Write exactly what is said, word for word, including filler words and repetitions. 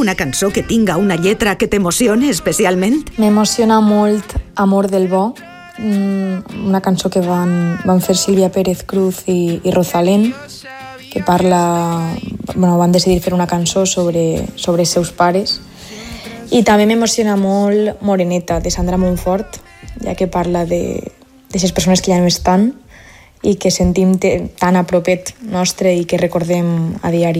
Una cançó que tinga una lletra que t'emocione especialment? M'emociona molt Amor del Bo, una cançó que van, van fer Sílvia Pérez Cruz i, i Rosalén, que parla... Bueno, van decidir fer una cançó sobre, sobre els seus pares. I també m'emociona molt Moreneta, de Sandra Montfort, ja que parla de d'aquestes persones que ja no estan i que sentim tan a propet nostre i que recordem a diari.